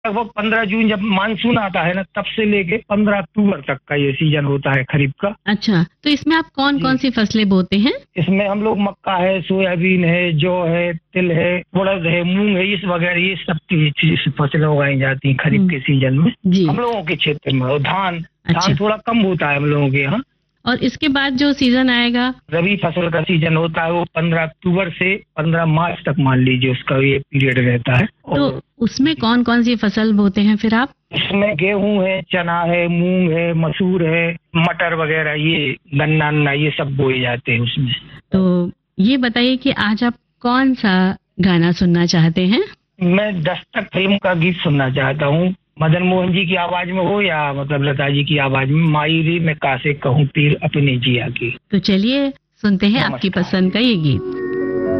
लगभग 15 जून जब मानसून आता है ना, तब से लेके 15 अक्टूबर तक का ये सीजन होता है खरीफ का। अच्छा, तो इसमें आप कौन कौन सी फसलें बोते हैं? इसमें हम लोग मक्का है, सोयाबीन है, जौ है, तिल है, उड़द है, मूंग है, इस वगैरह ये सब की फसलें उगाई जाती हैं खरीफ के सीजन में जी। हम लोगों के क्षेत्र में। और धान अच्छा। थोड़ा कम होता है हम लोगों के यहाँ। और इसके बाद जो सीजन आएगा? रबी फसल का सीजन होता है, वो 15 अक्टूबर से 15 मार्च तक मान लीजिए उसका ये पीरियड रहता है। तो उसमें कौन कौन सी फसल बोते हैं फिर आप? इसमें गेहूं है, चना है, मूंग है, मसूर है, मटर वगैरह, ये गन्ना ये सब बोए जाते हैं उसमें। तो ये बताइए कि आज आप कौन सा गाना सुनना चाहते हैं? मैं दस्तक फिल्म का गीत सुनना चाहता हूँ। मदन मोहन जी की आवाज में हो या मतलब लता जी की आवाज में, माई रे मैं कासे कहूँ पीर अपने जिया की। तो चलिए सुनते हैं आपकी पसंद का ये गीत।